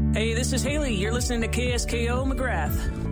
Hey, this is Haley. You're listening to KSKO McGrath.